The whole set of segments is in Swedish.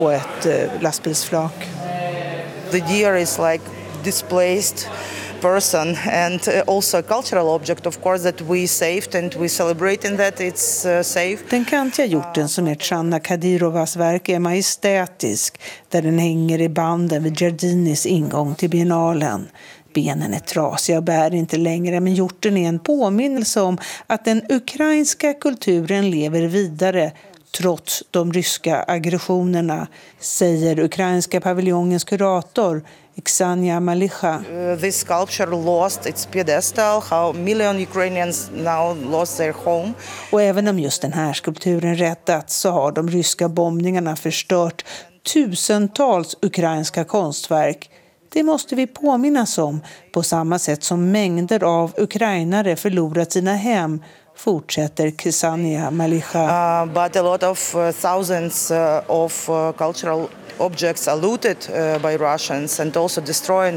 på ett lastbilsflak. The deer is like displaced person and also a cultural object, of course, that we saved and we celebrate in that it's safe. Den kantiga hjorten som är Channa Kadirovas verk är majestätisk där den hänger i banden vid Giardinis ingång till biennalen. Benen är trasiga och bär inte längre, men hjorten är en påminnelse om att den ukrainska kulturen lever vidare trots de ryska aggressionerna, säger ukrainska paviljongens kurator Oksana Malicha. This sculpture lost its pedestal, how million Ukrainians now lost their home. Och även om just den här skulpturen räddats så har de ryska bombningarna förstört tusentals ukrainska konstverk. Det måste vi påminnas om på samma sätt som mängder av ukrainare förlorat sina hem, fortsätter Oksana Malicha. But a lot of thousands of cultural objects are looted by Russians and also destroyed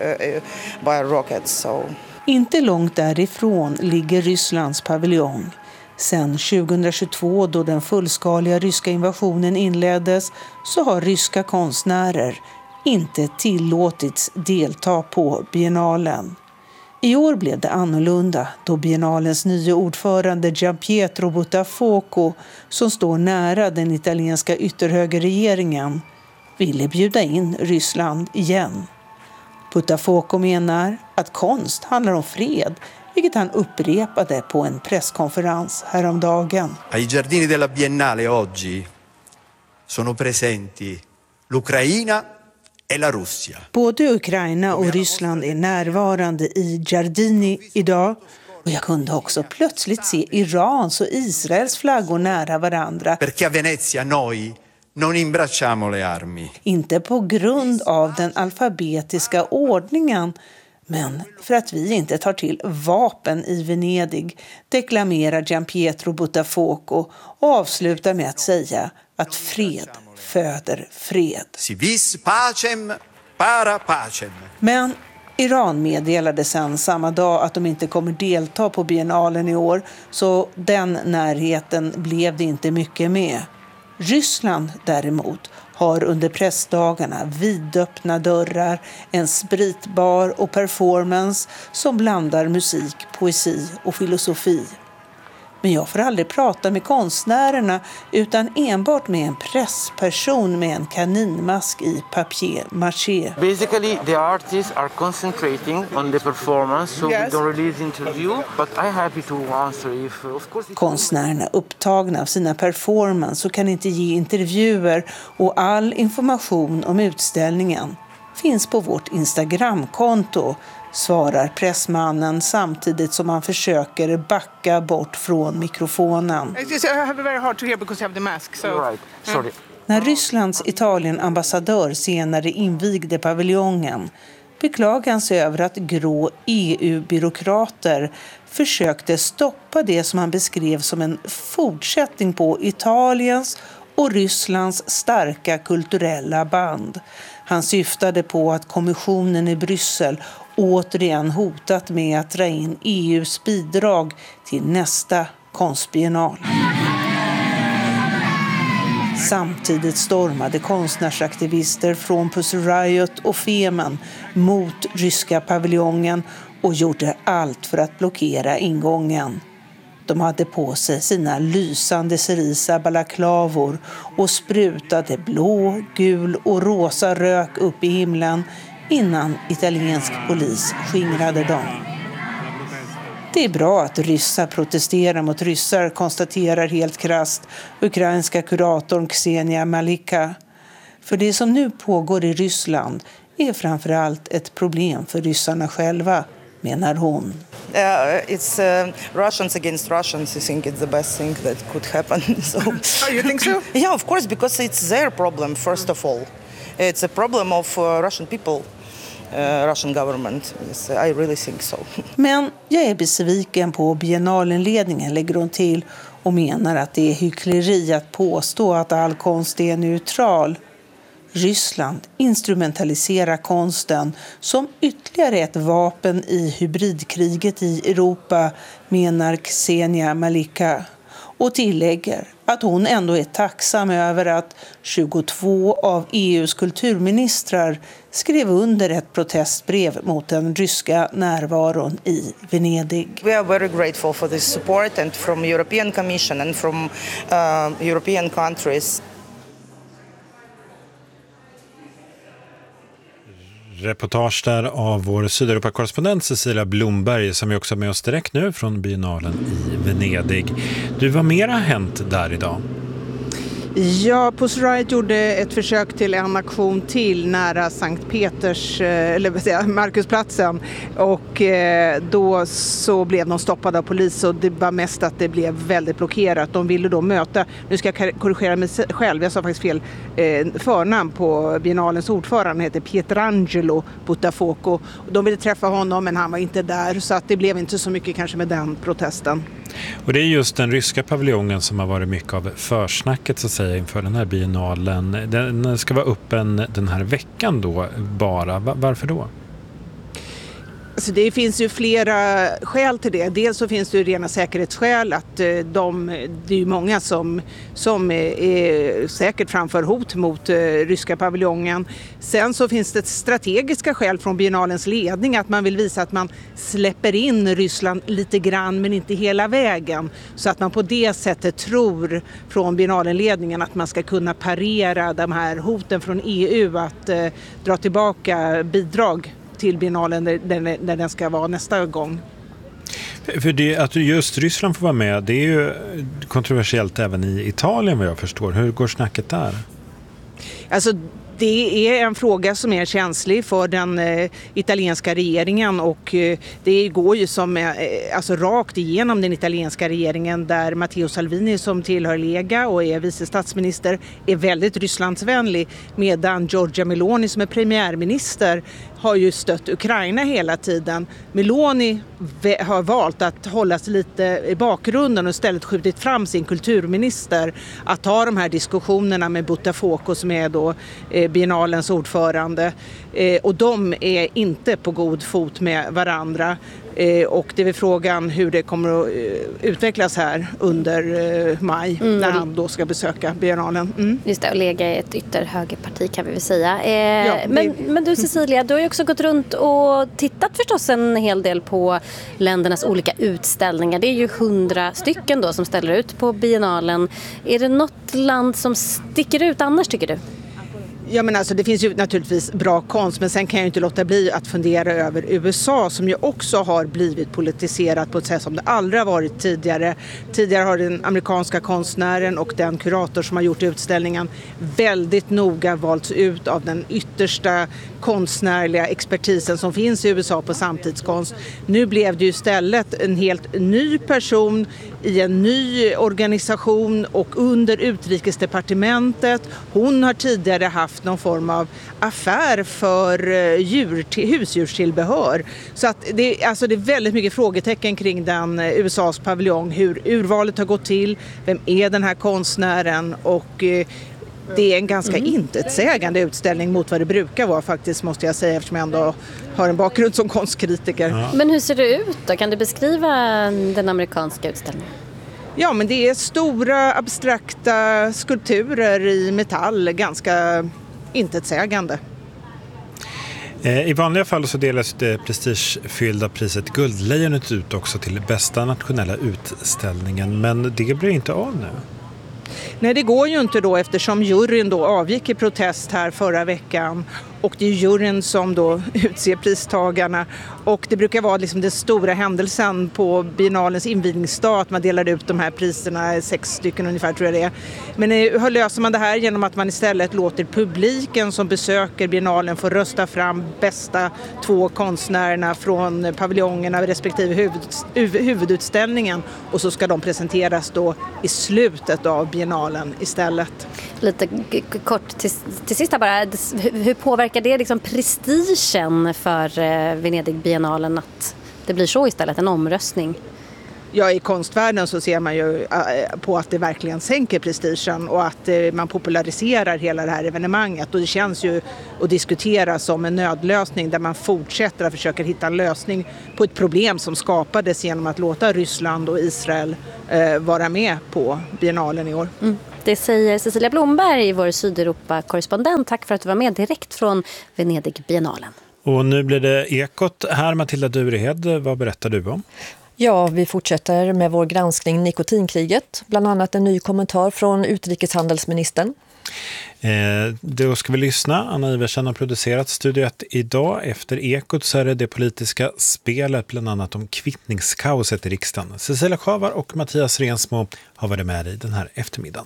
by rockets. So. Inte långt därifrån ligger Rysslands paviljong. Sedan 2022, då den fullskaliga ryska invasionen inleddes, så har ryska konstnärer inte tillåtits delta på biennalen. I år blev det annorlunda då biennalens nya ordförande Gianpietro Buttafuoco, som står nära den italienska ytterhögerregeringen, ville bjuda in Ryssland igen. Buttafuoco menar att konst handlar om fred, vilket han upprepade på en presskonferens häromdagen. Ai giardini della Biennale oggi sono presenti l'Ucraina e la Russia. Både Ukraina och Ryssland är närvarande i Giardini idag. Och jag kunde också plötsligt se Irans och Israels flaggor nära varandra. Perché a Venezia noi non imbracciamo le armi. Inte på grund av den alfabetiska ordningen, men för att vi inte tar till vapen i Venedig, deklamerar Gianpietro Buttafuoco och avslutar med att säga att fred föder fred. Si vis pacem para pacem. Men Iran meddelade sen samma dag att de inte kommer delta på biennalen i år, så den närheten blev det inte mycket med. Ryssland däremot har under pressdagarna vidöppna dörrar, en spritbar och performance som blandar musik, poesi och filosofi. Men jag får aldrig prata med konstnärerna utan enbart med en pressperson med en kaninmask i papier-maché. Basically, the artists are concentrating on the performance, so we don't release interview, but I'm happy to answer if, of course. Konstnärerna upptagna av sina performance och kan inte ge intervjuer, och all information om utställningen finns på vårt Instagramkonto, svarar pressmannen samtidigt som han försöker backa bort från mikrofonen. När Rysslands Italien-ambassadör senare invigde paviljongen beklagade han sig över att grå EU-byråkrater försökte stoppa det som han beskrev som en fortsättning på Italiens och Rysslands starka kulturella band. Han syftade på att kommissionen i Bryssel återigen hotat med att dra in EUs bidrag till nästa konstbiennal. Samtidigt stormade konstnärsaktivister från Pussy Riot och Femen mot ryska paviljongen och gjorde allt för att blockera ingången. De hade på sig sina lysande cerisa balaklavor och sprutade blå, gul och rosa rök upp i himlen innan italiensk polis skingrade dem. Det är bra att ryssar protesterar mot ryssar, konstaterar helt krasst ukrainska kuratorn Oksana Malicha. För det som nu pågår i Ryssland är framförallt ett problem för ryssarna själva, menar hon. It's Russians against Russians. I think it's the best thing that could happen. So. Oh, you think so? Yeah, of course, because it's their problem, first of all. It's a problem of Russian people, Russian government. Yes, I really think so. Men jag är besviken på biennalenledningen, lägger hon till, och menar att det är hyckleri att påstå att all konst är neutral. Ryssland instrumentaliserar konsten som ytterligare ett vapen i hybridkriget i Europa, menar Oksana Malicha. och tillägger att hon ändå är tacksam över att 22 av EUs kulturministrar skrev under ett protestbrev mot den ryska närvaron i Venedig. We are very grateful for this support and from European Commission and from European countries. Reportage där av vår Sydeuropa-korrespondent Cecilia Blomberg som är också med oss direkt nu från biennalen i Venedig. Du, vad mer har hänt där idag? Ja, Pussy Riot gjorde ett försök till en aktion till nära Sankt Peters, eller Markusplatsen, och då så blev de stoppade av polis och det var mest att det blev väldigt blockerat. De ville då möta, nu ska jag korrigera mig själv, jag sa faktiskt fel förnamn på biennalens ordförande, han heter Pietrangelo Buttafuoco. De ville träffa honom men han var inte där, så att det blev inte så mycket kanske med den protesten. Och det är just den ryska paviljongen som har varit mycket av försnacket så att säga inför den här biennalen. Den ska vara öppen den här veckan då bara. Varför då? Så det finns ju flera skäl till det. Dels så finns det ju rena säkerhetsskäl att det är ju många som är säkert framför hot mot ryska paviljongen. Sen så finns det strategiska skäl från biennalens ledning att man vill visa att man släpper in Ryssland lite grann men inte hela vägen. Så att man på det sättet tror från biennalenledningen att man ska kunna parera de här hoten från EU att dra tillbaka bidrag till biennalen där den ska vara nästa gång. För det, att just Ryssland får vara med, det är ju kontroversiellt även i Italien vad jag förstår. Hur går snacket där? Alltså det är en fråga som är känslig för den italienska regeringen och det går ju som alltså rakt igenom den italienska regeringen där Matteo Salvini som tillhör Lega och är vice statsminister är väldigt Rysslandsvänlig medan Giorgia Meloni som är premiärminister har ju stött Ukraina hela tiden. Meloni har valt att hålla sig lite i bakgrunden och istället skjutit fram sin kulturminister att ta de här diskussionerna med Buttafuoco som är då biennalens ordförande. Och de är inte på god fot med varandra. Och det är frågan hur det kommer att utvecklas här under maj när han då ska besöka biennalen. Just det, och Lega är ett ytterhögerparti kan vi väl säga. Men du Cecilia, du har ju också gått runt och tittat förstås en hel del på ländernas olika utställningar. Det är ju 100 stycken då som ställer ut på biennalen. Är det något land som sticker ut annars tycker du? Ja men alltså det finns ju naturligtvis bra konst men sen kan jag ju inte låta bli att fundera över USA som ju också har blivit politiserat på ett sätt som det aldrig har varit tidigare. Tidigare har den amerikanska konstnären och den kurator som har gjort utställningen väldigt noga valts ut av den yttersta konstnärliga expertisen som finns i USA på samtidskonst. Nu blev det ju istället en helt ny person i en ny organisation och under utrikesdepartementet. Hon har tidigare haft någon form av affär för husdjurstillbehör. Så att det är väldigt mycket frågetecken kring den USAs paviljong. Hur urvalet har gått till, vem är den här konstnären och det är en ganska intetsägande utställning mot vad det brukar vara faktiskt måste jag säga eftersom jag ändå har en bakgrund som konstkritiker. Ja. Men hur ser det ut då? Kan du beskriva den amerikanska utställningen? Ja men det är stora abstrakta skulpturer i metall, ganska intetsägande. I vanliga fall så delas det prestigefyllda priset Guldlejonet ut också till bästa nationella utställningen men det blir inte av nu. Nej, det går ju inte då eftersom juryn då avgick i protest här förra veckan och det är juryn som då utser pristagarna och det brukar vara liksom den stora händelsen på biennalens invigningsdag att man delar ut de här priserna, 6 stycken ungefär tror jag det är. Men hur löser man det här genom att man istället låter publiken som besöker biennalen få rösta fram bästa 2 konstnärerna från paviljongerna respektive huvudutställningen och så ska de presenteras då i slutet av biennalen istället. Lite kort till sist bara, hur påverkar det liksom prestigen för Venedig-biennalen att det blir så istället, en omröstning? Ja, i konstvärlden så ser man ju på att det verkligen sänker prestigen och att man populariserar hela det här evenemanget. Och det känns ju att diskutera som en nödlösning där man fortsätter att försöka hitta en lösning på ett problem som skapades genom att låta Ryssland och Israel vara med på biennalen i år. Det säger Cecilia Blomberg, vår Sydeuropa-korrespondent. Tack för att du var med direkt från Venedig-biennalen. Och nu blir det Ekot här. Matilda Durehed, vad berättar du om? Ja, vi fortsätter med vår granskning Nikotinkriget. Bland annat en ny kommentar från utrikeshandelsministern. Då ska vi lyssna. Anna Iversen har producerat Studio 1 idag. Efter Ekot så är det politiska spelet, bland annat om kvittningskaoset i riksdagen. Cecilia Schavar och Mattias Rensmo har varit med i den här eftermiddagen.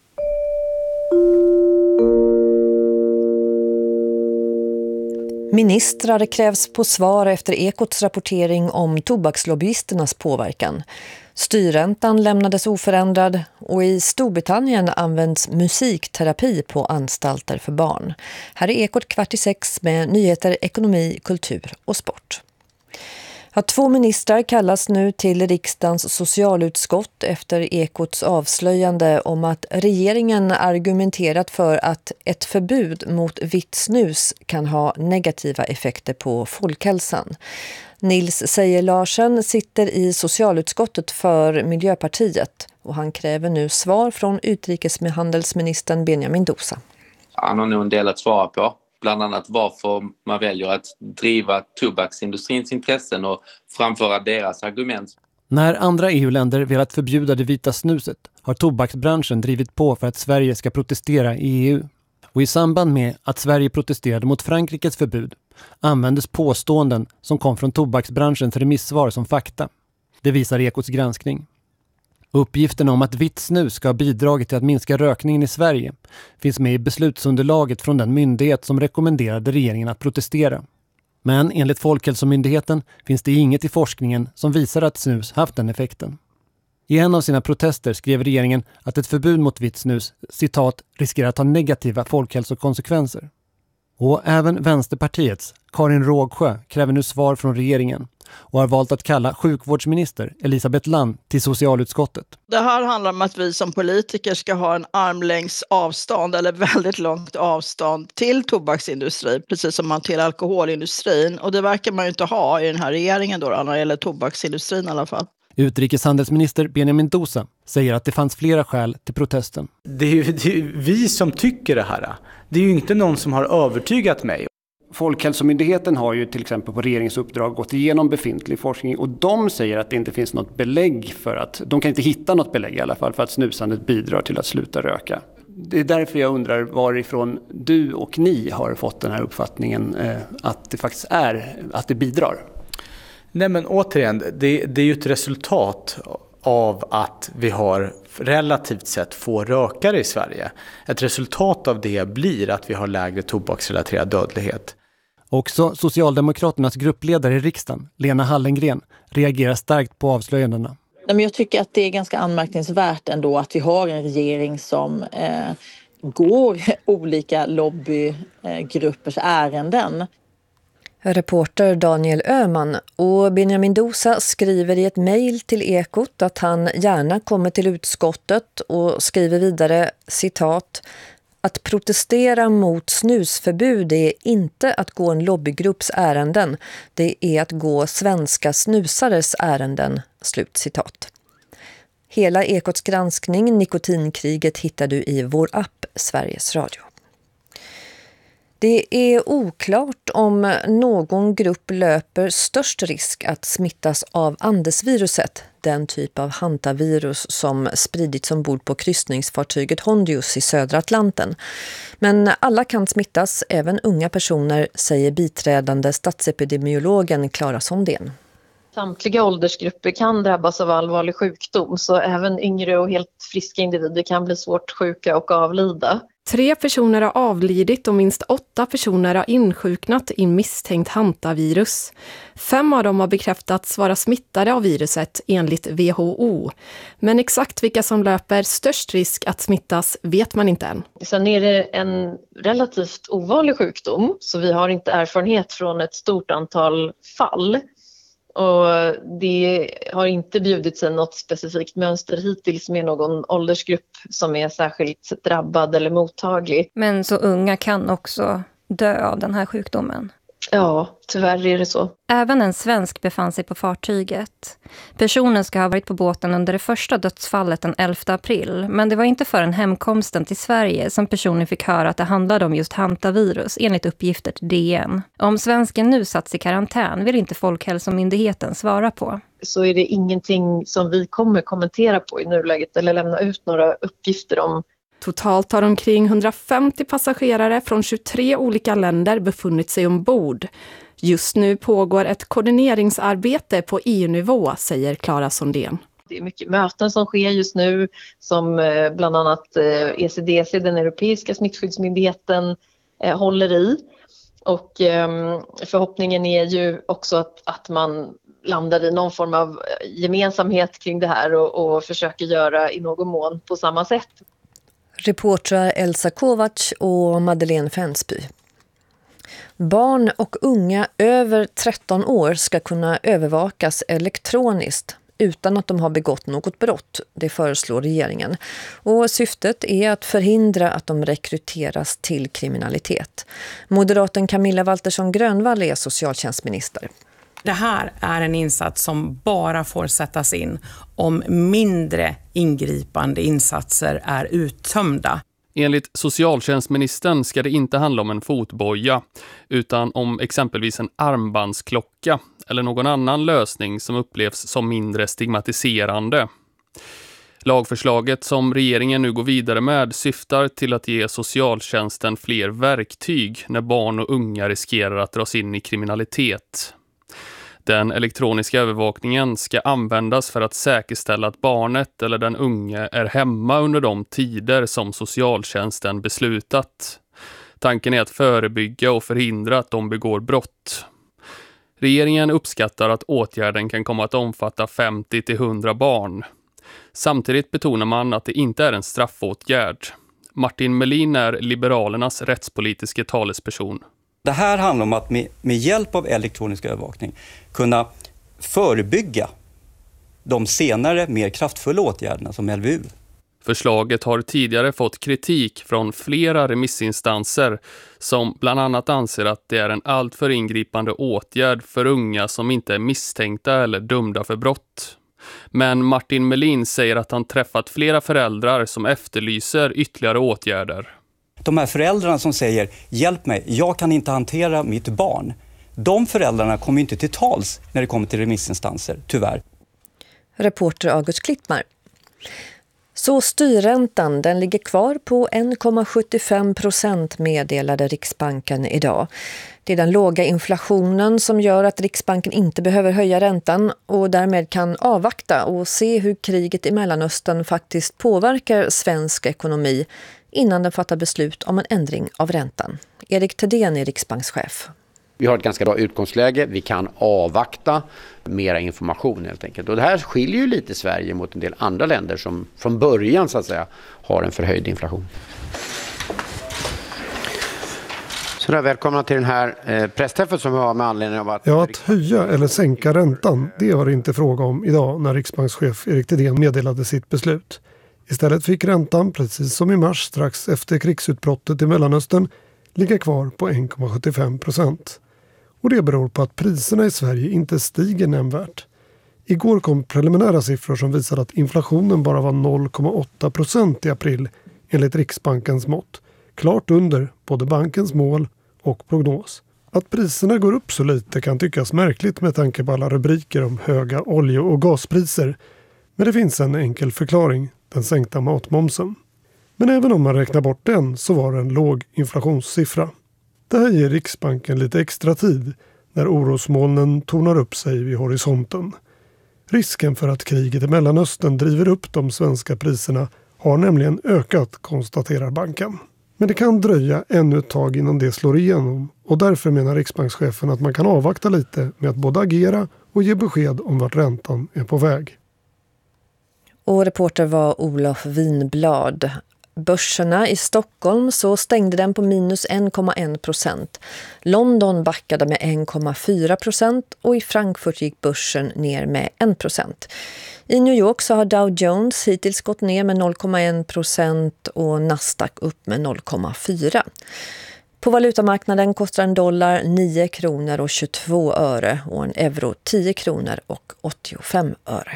Ministrar krävs på svar efter Ekots rapportering om tobakslobbyisternas påverkan. Styrräntan lämnades oförändrad och i Storbritannien används musikterapi på anstalter för barn. Här är Ekot 5:45 med nyheter, ekonomi, kultur och sport. 2 ministrar kallas nu till riksdagens socialutskott efter Ekots avslöjande om att regeringen argumenterat för att ett förbud mot vitt snus kan ha negativa effekter på folkhälsan. Nils Sejer Larsen sitter i socialutskottet för Miljöpartiet och han kräver nu svar från utrikeshandelsministern Benjamin Dosa. Han har nog en del att svara på. Bland annat varför man väljer att driva tobaksindustrins intressen och framföra deras argument. När andra EU-länder velat förbjuda det vita snuset har tobaksbranschen drivit på för att Sverige ska protestera i EU. Och i samband med att Sverige protesterade mot Frankrikes förbud användes påståenden som kom från tobaksbranschens remissvar som fakta. Det visar Ekots granskning. Uppgifterna om att vitt snus ska ha bidragit till att minska rökningen i Sverige finns med i beslutsunderlaget från den myndighet som rekommenderade regeringen att protestera. Men enligt Folkhälsomyndigheten finns det inget i forskningen som visar att snus haft den effekten. I en av sina protester skrev regeringen att ett förbud mot vitt snus, citat, riskerar att ha negativa folkhälsokonsekvenser. Och även Vänsterpartiets Karin Rågsjö kräver nu svar från regeringen och har valt att kalla sjukvårdsminister Elisabeth Land till socialutskottet. Det här handlar om att vi som politiker ska ha en armlängds avstånd eller väldigt långt avstånd till tobaksindustrin, precis som man till alkoholindustrin. Och det verkar man ju inte ha i den här regeringen då, när det gäller tobaksindustrin i alla fall. Utrikeshandelsminister Benjamin Dosa säger att det fanns flera skäl till protesten. Det är ju vi som tycker det här. Det är ju inte någon som har övertygat mig. Folkhälsomyndigheten har ju till exempel på regeringens uppdrag gått igenom befintlig forskning och de säger att det inte finns något belägg för att, de kan inte hitta något belägg i alla fall för att snusandet bidrar till att sluta röka. Det är därför jag undrar varifrån du och ni har fått den här uppfattningen att det faktiskt är, att det bidrar. Nej men återigen, det är ju ett resultat av att vi har relativt sett få rökare i Sverige. Ett resultat av det blir att vi har lägre tobaksrelaterad dödlighet. Också Socialdemokraternas gruppledare i riksdagen, Lena Hallengren, reagerar starkt på avslöjandena. Men jag tycker att det är ganska anmärkningsvärt ändå att vi har en regering som går olika lobbygruppers ärenden. Reporter Daniel Öhman och Benjamin Dosa skriver i ett mejl till Ekot att han gärna kommer till utskottet och skriver vidare, citat, att protestera mot snusförbud är inte att gå en lobbygrupps ärenden, det är att gå svenska snusares ärenden, slutcitat. Hela Ekots granskning Nikotinkriget hittar du i vår app Sveriges Radio. Det är oklart om någon grupp löper störst risk att smittas av Andesviruset, den typ av hantavirus som spridits ombord på kryssningsfartyget Hondius i södra Atlanten. Men alla kan smittas, även unga personer, säger biträdande statsepidemiologen Clara Sondén. Samtliga åldersgrupper kan drabbas av allvarlig sjukdom, så även yngre och helt friska individer kan bli svårt sjuka och avlida. 3 personer har avlidit och minst 8 personer har insjuknat i misstänkt hantavirus. 5 av dem har bekräftats vara smittade av viruset enligt WHO. Men exakt vilka som löper störst risk att smittas vet man inte än. Sen är det en relativt ovanlig sjukdom, så vi har inte erfarenhet från ett stort antal fall. Och det har inte bjudit sig något specifikt mönster hittills med någon åldersgrupp som är särskilt drabbad eller mottaglig. Men så unga kan också dö av den här sjukdomen? Ja, tyvärr är det så. Även en svensk befann sig på fartyget. Personen ska ha varit på båten under det första dödsfallet den 11 april. Men det var inte förrän hemkomsten till Sverige som personen fick höra att det handlade om just hantavirus, enligt uppgifter till DN. Om svensken nu satts i karantän vill inte Folkhälsomyndigheten svara på. Så är det ingenting som vi kommer kommentera på i nuläget eller lämna ut några uppgifter om. Totalt har omkring 150 passagerare från 23 olika länder befunnit sig ombord. Just nu pågår ett koordineringsarbete på EU-nivå, säger Clara Sondén. Det är mycket möten som sker just nu, som bland annat ECDC, den europeiska smittskyddsmyndigheten, håller i. Och förhoppningen är ju också att man landar i någon form av gemensamhet kring det här och försöker göra i någon mån på samma sätt. Reportrar Elsa Kovacs och Madeleine Fensby. Barn och unga över 13 år ska kunna övervakas elektroniskt utan att de har begått något brott, det föreslår regeringen. Och syftet är att förhindra att de rekryteras till kriminalitet. Moderaten Camilla Waltersson Grönvall är socialtjänstminister. Det här är en insats som bara får sättas in om mindre ingripande insatser är uttömda. Enligt socialtjänstministern ska det inte handla om en fotboja utan om exempelvis en armbandsklocka eller någon annan lösning som upplevs som mindre stigmatiserande. Lagförslaget som regeringen nu går vidare med syftar till att ge socialtjänsten fler verktyg när barn och unga riskerar att dras in i kriminalitet. Den elektroniska övervakningen ska användas för att säkerställa att barnet eller den unge är hemma under de tider som socialtjänsten beslutat. Tanken är att förebygga och förhindra att de begår brott. Regeringen uppskattar att åtgärden kan komma att omfatta 50-100 barn. Samtidigt betonar man att det inte är en straffåtgärd. Martin Melin är Liberalernas rättspolitiska talesperson. Det här handlar om att med hjälp av elektronisk övervakning kunna förebygga de senare mer kraftfulla åtgärderna som LVU. Förslaget har tidigare fått kritik från flera remissinstanser som bland annat anser att det är en alltför ingripande åtgärd för unga som inte är misstänkta eller dömda för brott. Men Martin Melin säger att han träffat flera föräldrar som efterlyser ytterligare åtgärder. De här föräldrarna som säger, hjälp mig, jag kan inte hantera mitt barn. De föräldrarna kommer inte till tals när det kommer till remissinstanser, tyvärr. Reporter August Klittmar. Så styrräntan, den ligger kvar på 1,75% meddelade Riksbanken idag. Det är den låga inflationen som gör att Riksbanken inte behöver höja räntan och därmed kan avvakta och se hur kriget i Mellanöstern faktiskt påverkar svensk ekonomi innan den fattar beslut om en ändring av räntan. Erik Thedéen är riksbankschef. Vi har ett ganska bra utgångsläge. Vi kan avvakta mera information helt enkelt. Och det här skiljer ju lite Sverige mot en del andra länder som från början så att säga har en förhöjd inflation. Så där, välkomna till den här pressträffen som vi har med anledning av att... Ja, att höja eller sänka räntan, det var det inte fråga om idag när riksbankschef Erik Thedéen meddelade sitt beslut. Istället fick räntan, precis som i mars strax efter krigsutbrottet i Mellanöstern, ligga kvar på 1,75%. Och det beror på att priserna i Sverige inte stiger nämnvärt. Igår kom preliminära siffror som visade att inflationen bara var 0,8% i april enligt Riksbankens mått. Klart under både bankens mål och prognos. Att priserna går upp så lite kan tyckas märkligt med tanke på alla rubriker om höga olje- och gaspriser. Men det finns en enkel förklaring, den sänkta matmomsen. Men även om man räknar bort den så var det en låg inflationssiffra. Det här ger Riksbanken lite extra tid när orosmolnen tornar upp sig vid horisonten. Risken för att kriget i Mellanöstern driver upp de svenska priserna har nämligen ökat, konstaterar banken. Men det kan dröja ännu ett tag innan det slår igenom och därför menar riksbankschefen att man kan avvakta lite med att både agera och ge besked om vart räntan är på väg. Och reporter var Olof Winblad. Börserna i Stockholm så stängde den på minus 1,1%. London backade med 1,4% och i Frankfurt gick börsen ner med 1%. I New York så har Dow Jones hittills gått ner med 0,1% och Nasdaq upp med 0,4%. På valutamarknaden kostar en dollar 9 kronor och 22 öre och en euro 10 kronor och 85 öre.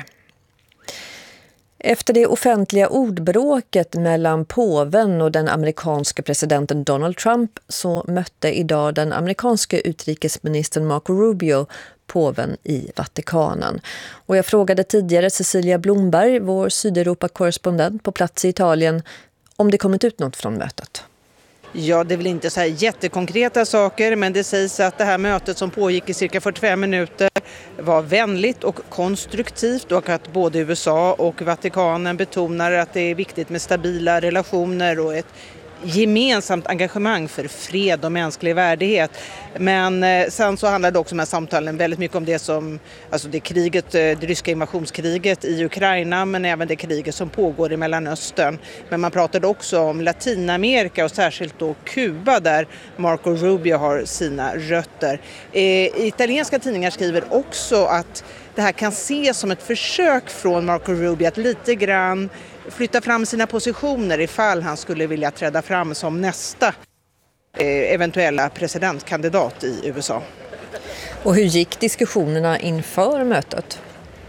Efter det offentliga ordbråket mellan påven och den amerikanske presidenten Donald Trump så mötte idag den amerikanske utrikesministern Marco Rubio påven i Vatikanen. Och jag frågade tidigare Cecilia Blomberg, vår Sydeuropa-korrespondent på plats i Italien, om det kommit ut något från mötet. Ja, det är väl inte så här jättekonkreta saker, men det sägs att det här mötet som pågick i cirka 45 minuter var vänligt och konstruktivt och att både USA och Vatikanen betonar att det är viktigt med stabila relationer och ett gemensamt engagemang för fred och mänsklig värdighet. Men sen så handlar det också med samtalen väldigt mycket om det som, alltså det kriget, det ryska invasionskriget i Ukraina, men även det kriget som pågår i Mellanöstern. Men man pratade också om Latinamerika och särskilt då Kuba där Marco Rubio har sina rötter. Italienska tidningar skriver också att det här kan ses som ett försök från Marco Rubio att lite grann flytta fram sina positioner ifall han skulle vilja träda fram som nästa eventuella presidentkandidat i USA. Och hur gick diskussionerna inför mötet?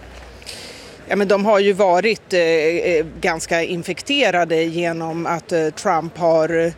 Ja, men de har ju varit ganska infekterade genom att Trump har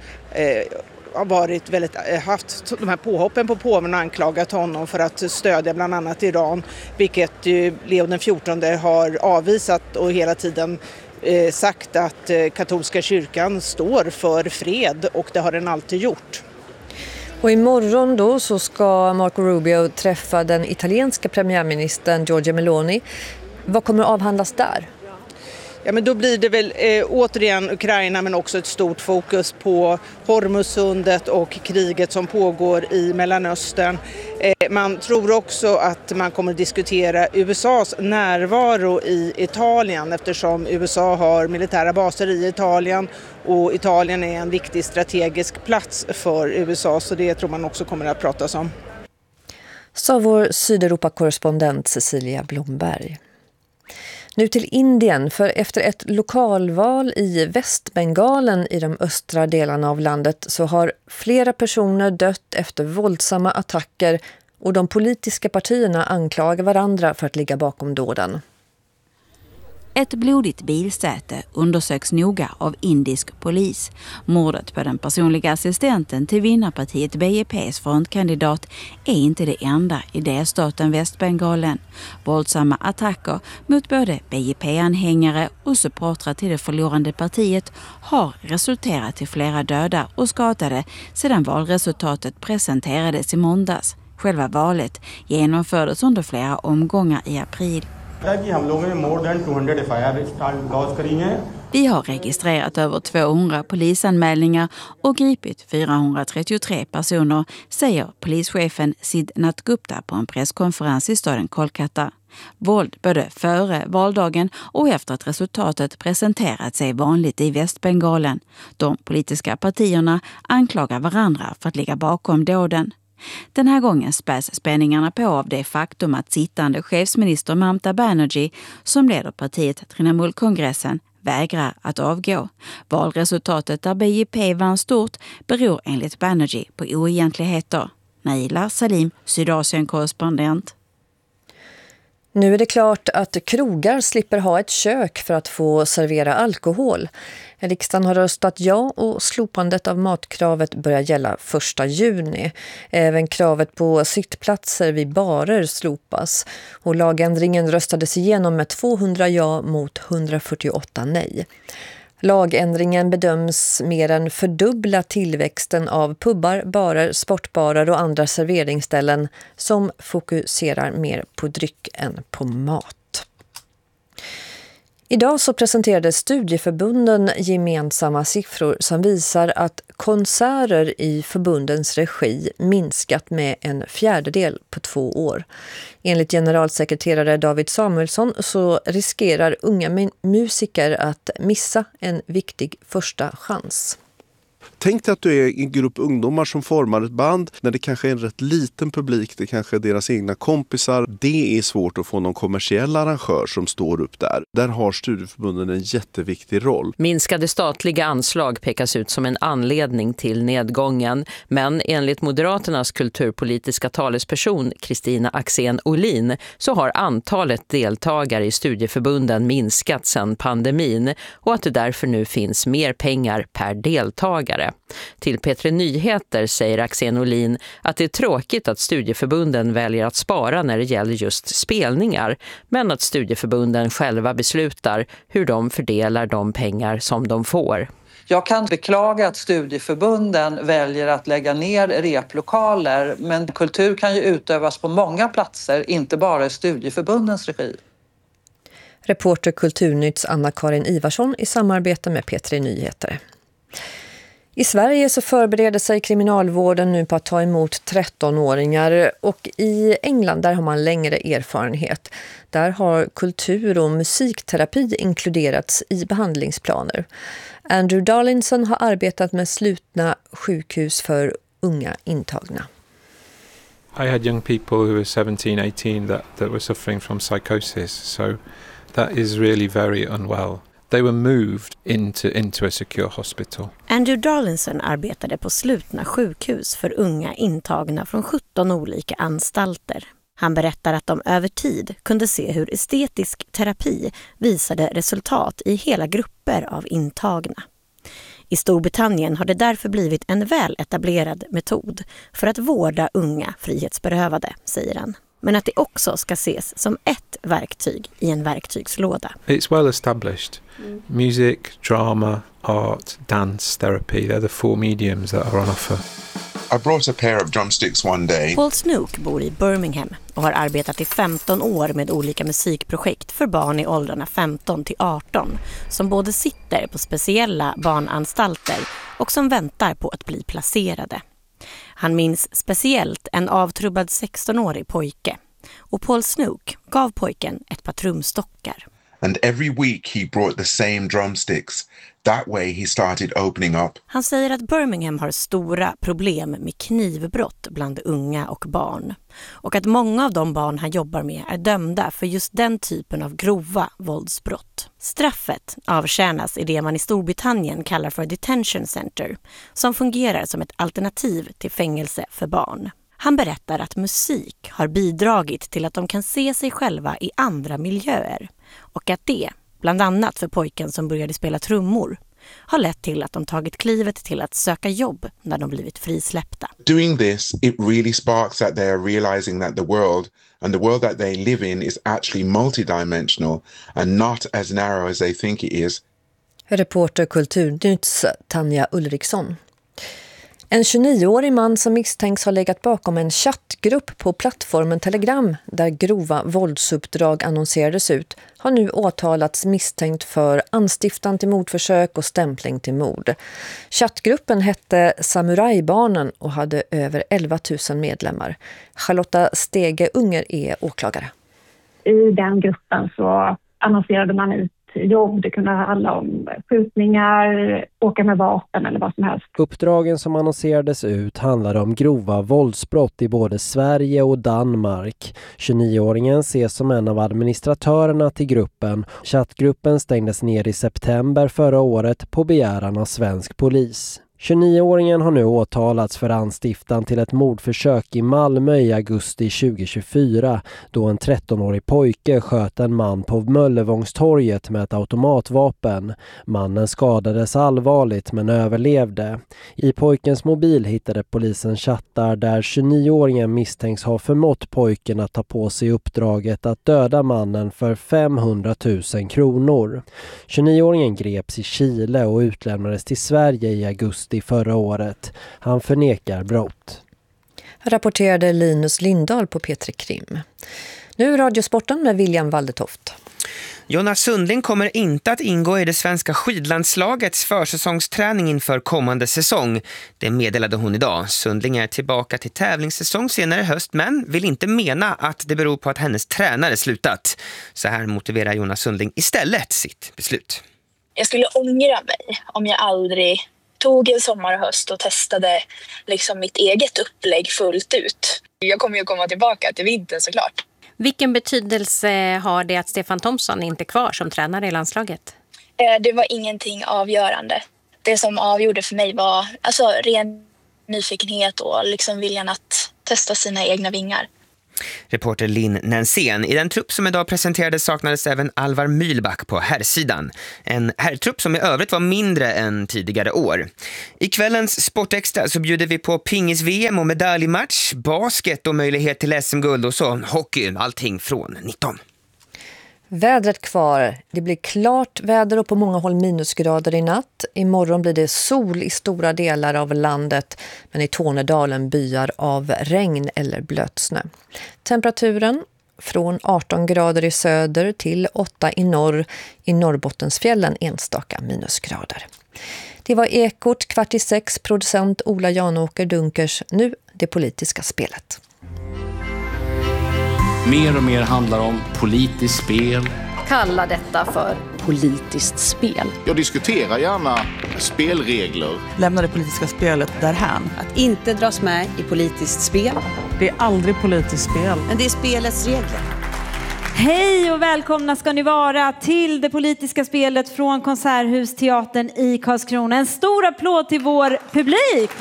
varit haft de här påhoppen på påven och anklagat honom för att stödja bland annat Iran, vilket Leo den 14 har avvisat och hela tiden sagt att katolska kyrkan står för fred och det har den alltid gjort. Och imorgon då så ska Marco Rubio träffa den italienska premiärministern Giorgia Meloni. Vad kommer att avhandlas där? Ja, men då blir det väl återigen Ukraina men också ett stort fokus på Hormuzsundet och kriget som pågår i Mellanöstern. Man tror också att man kommer att diskutera USAs närvaro i Italien eftersom USA har militära baser i Italien och Italien är en viktig strategisk plats för USA, så det tror man också kommer att pratas om. Sa vår Sydeuropa-korrespondent Cecilia Blomberg. Nu till Indien, för efter ett lokalval i Västbengalen i de östra delarna av landet så har flera personer dött efter våldsamma attacker och de politiska partierna anklagar varandra för att ligga bakom dåden. Ett blodigt bilsäte undersöks noga av indisk polis. Mordet på den personliga assistenten till vinnarpartiet BJPs frontkandidat är inte det enda i delstaten Västbengalen. Våldsamma attacker mot både BJP-anhängare och supportrar till det förlorande partiet har resulterat i flera döda och skadade sedan valresultatet presenterades i måndags. Själva valet genomfördes under flera omgångar i april. Vi har registrerat över 200 polisanmälningar och gripit 433 personer, säger polischefen Sidnath Gupta på en presskonferens i staden Kolkata. Våld både före valdagen och efter att resultatet presenterat sig vanligt i Västbengalen. De politiska partierna anklagar varandra för att ligga bakom dåden. Den här gången späs spänningarna på av det faktum att sittande chefsminister Mamta Banerjee, som leder partiet Trinamool-kongressen, vägrar att avgå. Valresultatet där BJP vann stort beror enligt Banerjee på oegentligheter. Naila Salim, Sydasien-korrespondent. Nu är det klart att krogar slipper ha ett kök för att få servera alkohol. Riksdagen har röstat ja och slopandet av matkravet börjar gälla 1 juni. Även kravet på sittplatser vid barer slopas. Och lagändringen röstades igenom med 200 ja mot 148 nej. Lagändringen bedöms mer än fördubbla tillväxten av pubbar, barer, sportbarer och andra serveringsställen som fokuserar mer på dryck än på mat. Idag så presenterade studieförbunden gemensamma siffror som visar att konserter i förbundens regi minskat med 1/4 på 2 år. Enligt generalsekreterare David Samuelsson så riskerar unga musiker att missa en viktig första chans. Tänk dig att du är en grupp ungdomar som formar ett band när det kanske är en rätt liten publik, det kanske är deras egna kompisar. Det är svårt att få någon kommersiell arrangör som står upp där. Där har studieförbunden en jätteviktig roll. Minskade statliga anslag pekas ut som en anledning till nedgången. Men enligt Moderaternas kulturpolitiska talesperson Kristina Axén Olin så har antalet deltagare i studieförbunden minskat sedan pandemin och att det därför nu finns mer pengar per deltagare. Till P3 Nyheter säger Axén Olin att det är tråkigt att studieförbunden väljer att spara när det gäller just spelningar, men att studieförbunden själva beslutar hur de fördelar de pengar som de får. Jag kan beklaga att studieförbunden väljer att lägga ner replokaler, men kultur kan ju utövas på många platser, inte bara i studieförbundens regi. Reporter Kulturnytts Anna-Karin Ivarsson i samarbete med P3 Nyheter. I Sverige så förbereder sig kriminalvården nu på att ta emot 13-åringar och i England där har man längre erfarenhet. Där har kultur- och musikterapi inkluderats i behandlingsplaner. Andrew Darlinson har arbetat med slutna sjukhus för unga intagna. I had young people who were 17, 18 that were suffering from psychosis, so that is really very unwell. They were moved into a secure hospital. Andrew Darlinson arbetade på slutna sjukhus för unga intagna från 17 olika anstalter. Han berättar att de över tid kunde se hur estetisk terapi visade resultat i hela grupper av intagna. I Storbritannien har det därför blivit en väl etablerad metod för att vårda unga frihetsberövade, säger han. Men att det också ska ses som ett verktyg i en verktygslåda. It's well established. Music, drama, art, dance, therapy, they're the 4 mediums that are on offer. I brought a pair of drumsticks one day. Paul Snook bor i Birmingham och har arbetat i 15 år med olika musikprojekt för barn i åldrarna 15 till 18 som både sitter på speciella barnanstalter och som väntar på att bli placerade. Han minns speciellt en avtrubbad 16-årig pojke och Paul Snook gav pojken ett par trumstockar. And every week he brought the same drumsticks. That way he started opening up. Han säger att Birmingham har stora problem med knivbrott bland unga och barn. Och att många av de barn han jobbar med är dömda för just den typen av grova våldsbrott. Straffet avtjänas i det man i Storbritannien kallar för detention center, som fungerar som ett alternativ till fängelse för barn. Han berättar att musik har bidragit till att de kan se sig själva i andra miljöer och att det, bland annat för pojken som började spela trummor, har lett till att de tagit klivet till att söka jobb när de blivit frisläppta. Doing this, it really sparks that they are realizing that the world that they live in is actually multidimensional and not as narrow as they think it is. Reporter Kulturnytts Tanja Ulriksson. En 29-årig man som misstänks ha legat bakom en chattgrupp på plattformen Telegram där grova våldsuppdrag annonserades ut har nu åtalats misstänkt för anstiftan till mordförsök och stämpling till mord. Chattgruppen hette Samurajbarnen och hade över 11 000 medlemmar. Charlotta Stege Unger är åklagare. I den gruppen så annonserade man ut jobb, det kunde handla om skjutningar, åka med vapen eller vad som helst. Uppdragen som annonserades ut handlade om grova våldsbrott i både Sverige och Danmark. 29-åringen ses som en av administratörerna till gruppen. Chattgruppen stängdes ner i september förra året på begäran av svensk polis. 29-åringen har nu åtalats för anstiftan till ett mordförsök i Malmö i augusti 2024 då en 13-årig pojke sköt en man på Möllevångstorget med ett automatvapen. Mannen skadades allvarligt men överlevde. I pojkens mobil hittade polisen chattar där 29-åringen misstänks ha förmått pojken att ta på sig uppdraget att döda mannen för 500 000 kronor. 29-åringen greps i Chile och utlämnades till Sverige i augusti förra året. Han förnekar brott. Rapporterade Linus Lindahl på P3 Krim. Nu Radiosporten med William Waldetoft. Jonas Sundling kommer inte att ingå i det svenska skidlandslagets försäsongsträning inför kommande säsong. Det meddelade hon idag. Sundling är tillbaka till tävlingssäsong senare i höst men vill inte mena att det beror på att hennes tränare slutat. Så här motiverar Jonas Sundling istället sitt beslut. Jag skulle ångra mig om jag aldrig tog en sommar och höst och testade liksom mitt eget upplägg fullt ut. Jag kommer ju komma tillbaka till vintern såklart. Vilken betydelse har det att Stefan Thomsson inte är kvar som tränare i landslaget? Det var ingenting avgörande. Det som avgjorde för mig var ren nyfikenhet och liksom viljan att testa sina egna vingar. Reporter Linn Nansén. I den trupp som idag presenterades saknades även Alvar Mühlback på herrsidan. En herrtrupp som i övrigt var mindre än tidigare år. I kvällens Sportextra så bjuder vi på pingis-VM och medaljmatch, basket och möjlighet till SM-guld och så hockey, allting från 19. Vädret kvar. Det blir klart väder och på många håll minusgrader i natt. Imorgon blir det sol i stora delar av landet, men i Tornedalen byar av regn eller blötsnö. Temperaturen från 18 grader i söder till 8 i norr. I Norrbottensfjällen enstaka minusgrader. Det var Ekot 5:45, producent Ola Janåker Dunkers. Nu det politiska spelet. Mer och mer handlar om politiskt spel. Kalla detta för politiskt spel. Jag diskuterar gärna spelregler. Lämna det politiska spelet därhän. Att inte dras med i politiskt spel. Det är aldrig politiskt spel. Men det är spelets regler. Hej och välkomna ska ni vara till det politiska spelet från Konserthusteatern i Karlskrona. En stor applåd till vår publik.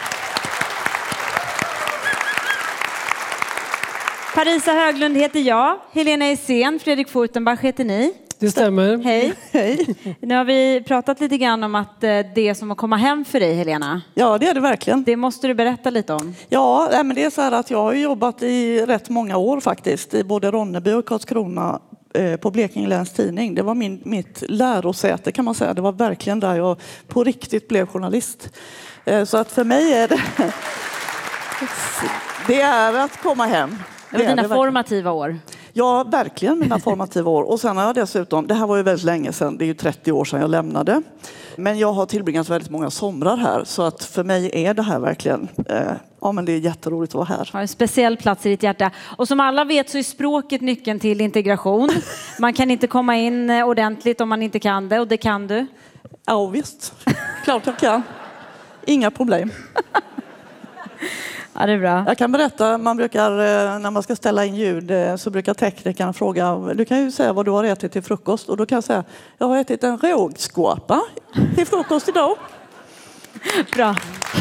Parisa Höglund heter jag, Helena Essén, Fredrik Furtenbach heter ni. Det stämmer. Hej. Hej. Nu har vi pratat lite grann om att det är som att komma hem för dig, Helena. Ja, det är det verkligen. Det måste du berätta lite om. Ja, men det är så här att jag har jobbat i rätt många år faktiskt. I både Ronneby och Karlskrona på Blekinge Läns Tidning. Det var mitt lärosäte kan man säga. Det var verkligen där jag på riktigt blev journalist. Så att för mig är det är att komma hem. Det var dina formativa år. Ja, verkligen mina formativa år. Och sen har jag dessutom, det här var ju väldigt länge sedan, det är ju 30 år sedan jag lämnade. Men jag har tillbringat väldigt många somrar här. Så att för mig är det här verkligen, men det är jätteroligt att vara här. Har en speciell plats i ditt hjärta. Och som alla vet så är språket nyckeln till integration. Man kan inte komma in ordentligt om man inte kan det, och det kan du. Ja visst, klart jag kan. Inga problem. Ja, det är bra. Jag kan berätta, man brukar, när man ska ställa in ljud så brukar teknikerna fråga, du kan ju säga vad du har ätit till frukost. Och då kan jag säga, jag har ätit en rågskåpa till frukost idag. Bra.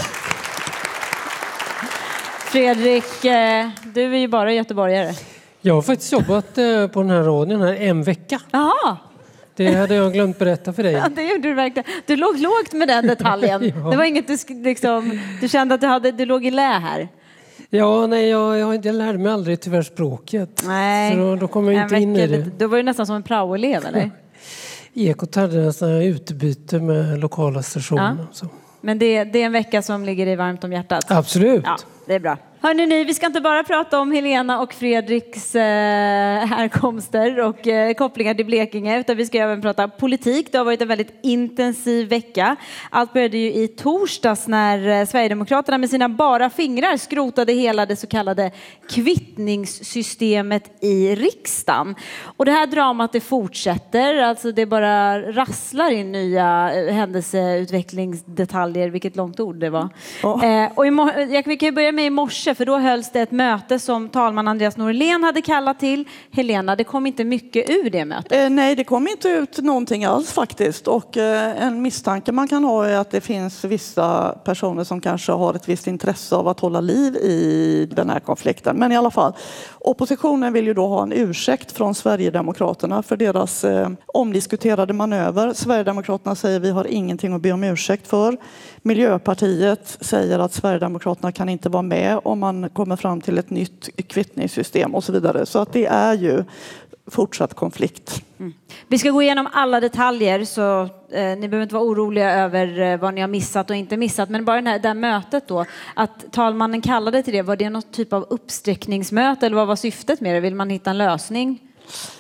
Fredrik, du är ju bara göteborgare. Jag har faktiskt jobbat på den här radion här en vecka. Jaha. Det hade jag glömt berätta för dig. Ja, det gjorde du verkligen. Du låg lågt med den detaljen. Ja. Det var inget du kände att du låg i lä här. Ja, nej, jag lärde mig aldrig tyvärr språket. Nej. Så då kom jag inte in i det. Då var du nästan som en praoelev, eller? Ekot hade en utbyte med lokala stationer. Ja. Så. Men det är en vecka som ligger dig varmt om hjärtat. Absolut. Ja, det är bra. Hörrni, vi ska inte bara prata om Helena och Fredriks härkomster och kopplingar till Blekinge, utan vi ska även prata politik. Det har varit en väldigt intensiv vecka. Allt började ju i torsdags när Sverigedemokraterna med sina bara fingrar skrotade hela det så kallade kvittningssystemet i riksdagen. Och det här dramat det fortsätter, alltså det bara rasslar in nya händelseutvecklingsdetaljer, vilket långt ord det var. Och vi kan ju börja med i morse, för då hölls det ett möte som talman Andreas Norlén hade kallat till. Helena, det kom inte mycket ur det mötet. Nej, det kom inte ut någonting alls faktiskt. Och en misstanke man kan ha är att det finns vissa personer som kanske har ett visst intresse av att hålla liv i den här konflikten. Men i alla fall, oppositionen vill ju då ha en ursäkt från Sverigedemokraterna för deras omdiskuterade manöver. Sverigedemokraterna säger vi har ingenting att be om ursäkt för. Miljöpartiet säger att Sverigedemokraterna kan inte vara med om man kommer fram till ett nytt kvittningssystem och så vidare. Så att det är ju fortsatt konflikt. Mm. Vi ska gå igenom alla detaljer, så ni behöver inte vara oroliga över vad ni har missat och inte missat. Men bara det här mötet då, att talmannen kallade till det, var det någon typ av uppsträckningsmöte eller vad var syftet med det? Vill man hitta en lösning?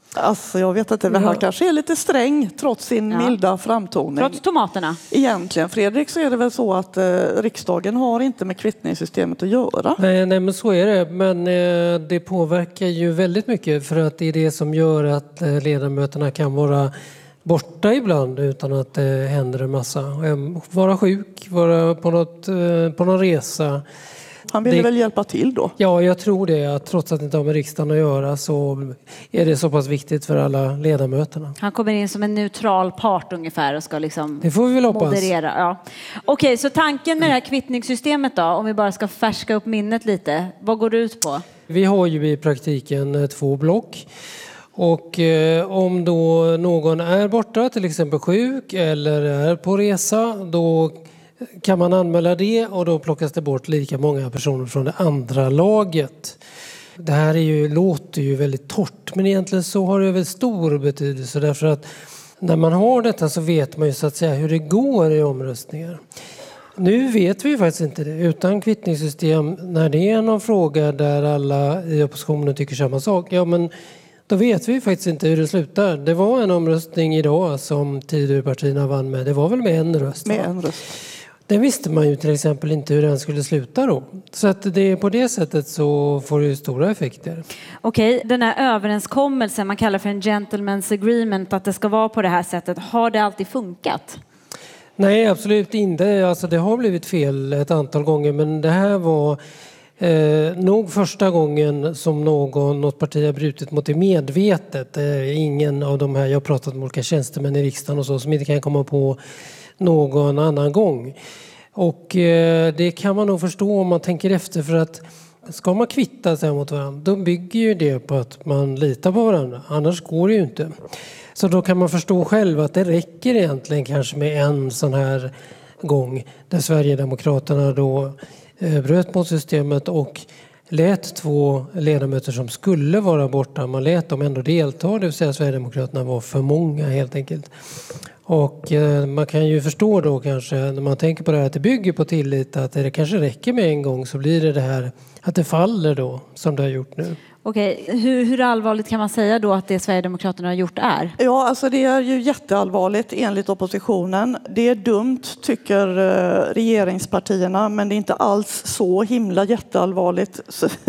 Alltså jag vet inte, det här kanske är lite sträng trots sin milda framtoning. Trots tomaterna? Egentligen, Fredrik, så är det väl så att riksdagen har inte med kvittningssystemet att göra. Nej, men så är det. Men det påverkar ju väldigt mycket för att det är det som gör att ledamöterna kan vara borta ibland utan att det händer en massa. Vara sjuk, vara på någon resa. Han ville väl hjälpa till då? Ja, jag tror det. Att trots att det inte har med riksdagen att göra så är det så pass viktigt för alla ledamöterna. Han kommer in som en neutral part ungefär och ska liksom det får vi väl hoppas. Moderera. Ja. Okej, så tanken med det här kvittningssystemet då, om vi bara ska färska upp minnet lite, vad går det ut på? Vi har ju i praktiken 2 block. Och om då någon är borta, till exempel sjuk eller är på resa, då kan man anmäla det och då plockas det bort lika många personer från det andra laget. Det här låter ju väldigt torrt, men egentligen så har det väl stor betydelse därför att när man har detta så vet man ju så att säga hur det går i omröstningar. Nu vet vi faktiskt inte det. Utan kvittningssystem, när det är någon fråga där alla i oppositionen tycker samma sak, ja men då vet vi faktiskt inte hur det slutar. Det var en omröstning idag som Tidöpartierna vann med. Det var väl med en röst? Med en röst. Det visste man ju till exempel inte hur den skulle sluta då. Så att det på det sättet så får det ju stora effekter. Okej, den här överenskommelsen man kallar för en gentleman's agreement, att det ska vara på det här sättet. Har det alltid funkat? Nej, absolut inte. Alltså det har blivit fel ett antal gånger, men det här var nog första gången som något parti har brutit mot det medvetet. Ingen av de här, jag har pratat med olika tjänstemän i riksdagen och så, som inte kan komma på någon annan gång. Och det kan man nog förstå om man tänker efter, för att ska man kvitta sig mot varandra, då bygger ju det på att man litar på varandra. Annars går det ju inte. Så då kan man förstå själv att det räcker egentligen kanske med en sån här gång där Sverigedemokraterna då bröt mot systemet och lät 2 ledamöter som skulle vara borta, man lät dem ändå delta, det vill säga Sverigedemokraterna var för många helt enkelt. Och man kan ju förstå då kanske när man tänker på det här att det bygger på tillit, att det kanske räcker med en gång så blir det här att det faller då som det har gjort nu. Okej, hur allvarligt kan man säga då att det Sverigedemokraterna har gjort är? Ja, alltså det är ju jätteallvarligt enligt oppositionen. Det är dumt tycker regeringspartierna, men det är inte alls så himla jätteallvarligt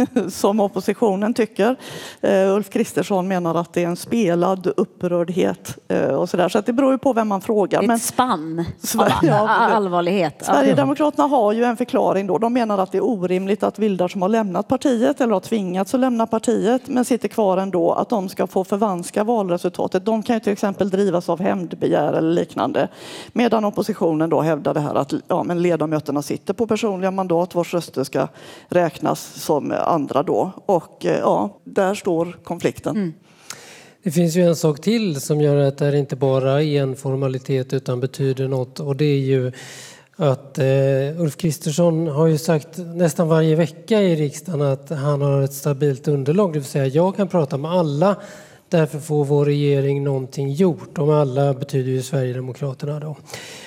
som oppositionen tycker. Ulf Kristersson menar att det är en spelad upprördhet och sådär. Så att det beror ju på vem man frågar. Ett spann av allvarlighet. Sverigedemokraterna har ju en förklaring då. De menar att det är orimligt att Wildar som har lämnat partiet eller har tvingats att lämna partiet men sitter kvar ändå, att de ska få förvanska valresultatet. De kan ju till exempel drivas av hämndbegär eller liknande. Medan oppositionen då hävdar det här att men ledamöterna sitter på personliga mandat vars röster ska räknas som andra då. Och där står konflikten. Mm. Det finns ju en sak till som gör att det inte bara är en formalitet utan betyder något, och det är ju att Ulf Kristersson har ju sagt nästan varje vecka i riksdagen att han har ett stabilt underlag. Det vill säga jag kan prata med alla, därför får vår regering någonting gjort. Och med alla betyder ju Sverigedemokraterna då.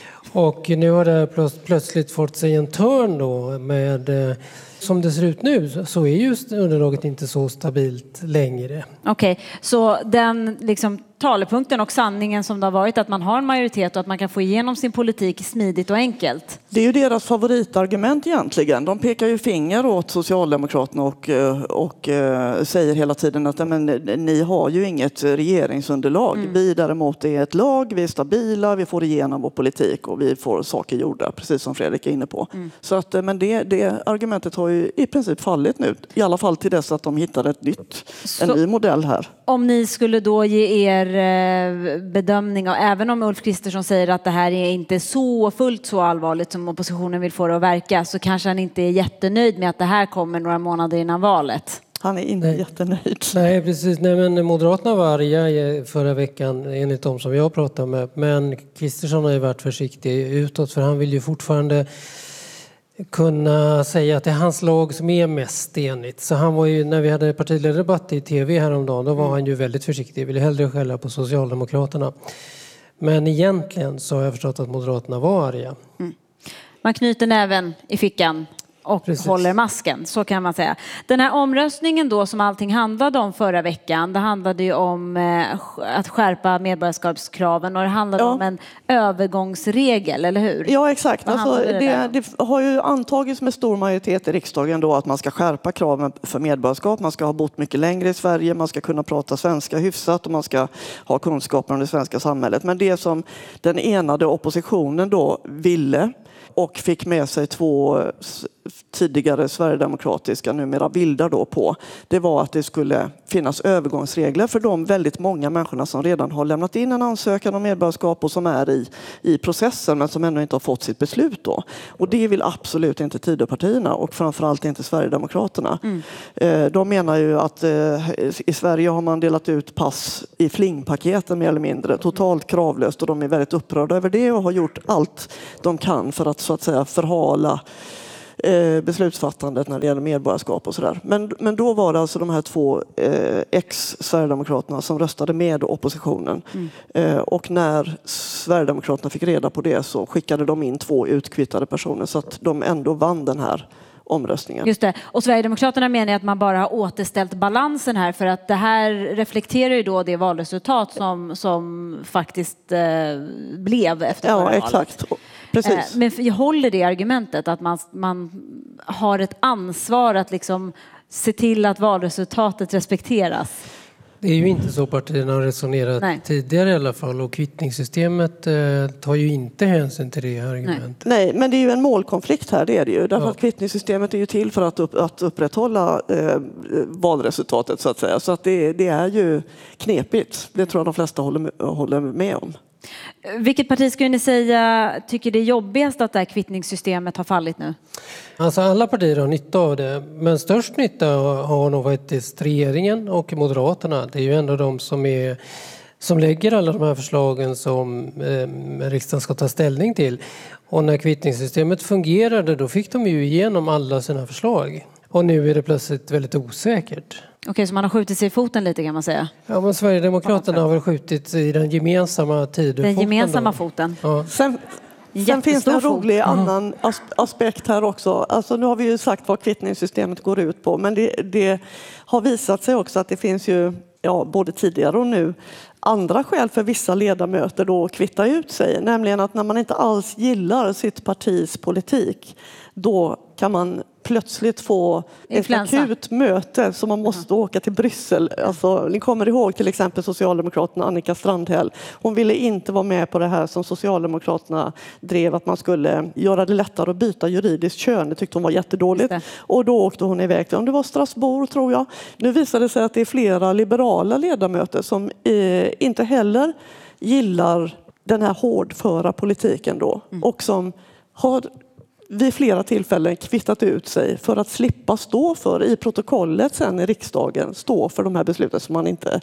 Och nu har det plötsligt fått sig en törn då med, som det ser ut nu så är just underlaget inte så stabilt längre. Okej, så den liksom talepunkten och sanningen som det har varit att man har en majoritet och att man kan få igenom sin politik smidigt och enkelt. Det är ju deras favoritargument egentligen. De pekar ju finger åt Socialdemokraterna och säger hela tiden att men, ni har ju inget regeringsunderlag. Vi däremot är ett lag, vi är stabila, vi får igenom vår politik och vi får saker gjorda, precis som Fredrik är inne på. Så att, men det argumentet har ju i princip fallit nu, i alla fall till dess att de hittar en ny modell här. Om ni skulle då ge er bedömning, och även om Ulf Kristersson säger att det här är inte så fullt så allvarligt som oppositionen vill få det att verka, så kanske han inte är jättenöjd med att det här kommer några månader innan valet. Han är inte jättenöjd. Nej, precis. Nej, men Moderaterna var arga förra veckan enligt de som jag pratade med. Men Kristersson har ju varit försiktig utåt, för han vill ju fortfarande kunna säga att det är hans lag som är mest enigt. Så han var ju, när vi hade partiledardebatt i tv häromdagen, då var han ju väldigt försiktig. Ville hellre skälla på Socialdemokraterna. Men egentligen så har jag förstått att Moderaterna var arga. Man knyter näven i fickan. och håller masken, så kan man säga. Den här omröstningen då som allting handlade om förra veckan, det handlade ju om att skärpa medborgarskapskraven, och det handlade om en övergångsregel, eller hur? Ja, exakt. Alltså, det har ju antagits med stor majoritet i riksdagen då att man ska skärpa kraven för medborgarskap. Man ska ha bott mycket längre i Sverige, man ska kunna prata svenska hyfsat och man ska ha kunskaper om det svenska samhället. Men det som den enade oppositionen då ville och fick med sig 2 tidigare sverigedemokratiska, numera vilda då på, det var att det skulle finnas övergångsregler för de väldigt många människorna som redan har lämnat in en ansökan om medborgarskap och som är i processen men som ännu inte har fått sitt beslut då. Och det vill absolut inte Tidöpartierna och framförallt inte Sverigedemokraterna. De menar ju att i Sverige har man delat ut pass i flingpaketen mer eller mindre, totalt kravlöst, och de är väldigt upprörda över det och har gjort allt de kan för att så att säga förhala beslutsfattandet när det gäller medborgarskap och sådär. Men då var det alltså de här 2 ex-Sverigedemokraterna som röstade med oppositionen. Och när Sverigedemokraterna fick reda på det så skickade de in 2 utkvittade personer så att de ändå vann den här omröstningen. Just det. Och Sverigedemokraterna menar att man bara har återställt balansen här, för att det här reflekterar ju då det valresultat som faktiskt blev efter förra valet. Exakt. Precis. Men jag håller det argumentet att man har ett ansvar att liksom se till att valresultatet respekteras. Det är ju inte så partierna har resonerat tidigare i alla fall, och kvittningssystemet tar ju inte hänsyn till det argumentet. Nej, men det är ju en målkonflikt här, det är det ju. Därför att kvittningssystemet är ju till för att upprätthålla valresultatet så att säga. Så att det är ju knepigt. Det tror jag de flesta håller med om. Vilket parti skulle ni säga tycker det är jobbigast att det här kvittningssystemet har fallit nu? Alltså alla partier har nytta av det, men störst nytta har nog varit regeringen och Moderaterna. Det är ju ändå de som lägger alla de här förslagen som riksdagen ska ta ställning till. Och när kvittningssystemet fungerade, då fick de ju igenom alla sina förslag. Och nu är det plötsligt väldigt osäkert. Okej, så man har skjutit sig i foten lite, kan man säga? Ja, men Sverigedemokraterna har väl skjutit i den gemensamma tiden. Den gemensamma foten. Ja. Sen finns det en rolig annan aspekt här också. Alltså, nu har vi ju sagt vad kvittningssystemet går ut på. Men det har visat sig också att det finns ju, både tidigare och nu, andra skäl för vissa ledamöter då att kvitta ut sig. Nämligen att när man inte alls gillar sitt partis politik, då kan man plötsligt få ett akut möte så man måste åka till Bryssel. Alltså, ni kommer ihåg till exempel Socialdemokraterna Annika Strandhäll. Hon ville inte vara med på det här som Socialdemokraterna drev, att man skulle göra det lättare att byta juridiskt kön. Det tyckte hon var jättedåligt. Och då åkte hon iväg till, om det var Strasbourg tror jag. Nu visade det sig att det är flera liberala ledamöter som inte heller gillar den här hårdföra politiken då. Och som har vid flera tillfällen kvittat ut sig för att slippa stå för i protokollet sen i riksdagen, stå för de här besluten som man inte